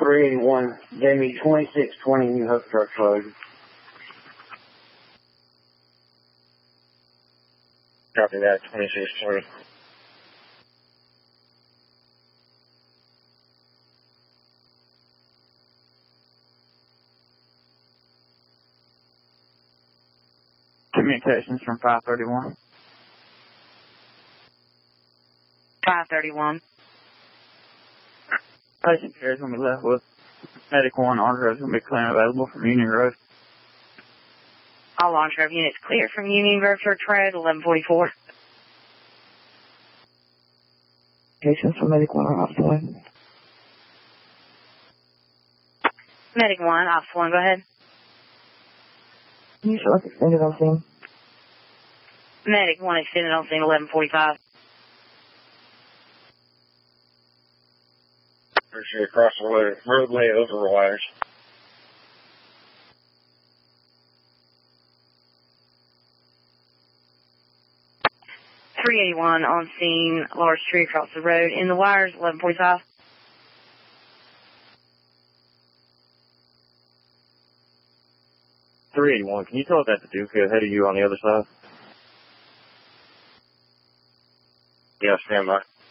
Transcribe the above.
381, gave me 2620 New Hope truck load. Copy that, 2620. Communications from 531. 531. Patient care is going to be left with Medic 1. Archer is going to be clear and available from Union Road. All launch grove units clear from Union Grove Church Road, 1144. Patients from Medic 1 are off one. Medic 1, off 1, go ahead. Can you show us extended on scene? Medic 1 extended on scene, 1145. Appreciate across the roadway over wires. .381 on scene, large tree across the road. In the wires, 1145. .381, can you tell us that the Duke ahead of you on the other side? Yeah, stand by.